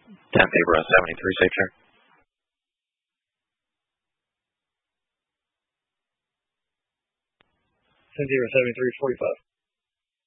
10 paper on 73, safe check. 10-73, 45.